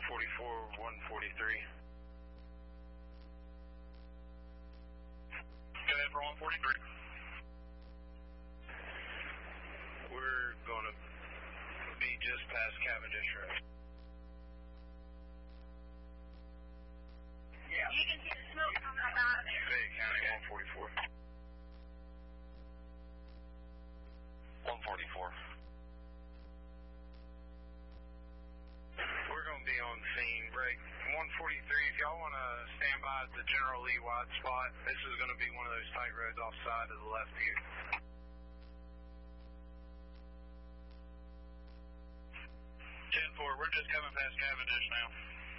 144, 143. Go ahead for 143. We're going to be just past Cavendish Road. Yeah. You can see the smoke coming up out of there. Fayette County, 144. 144. We're going to be on scene. Break 143. If y'all want to stand by at the General Lee wide spot, this is going to be one of those tight roads offside to the left here. 10-4, we're just coming past Cavendish now.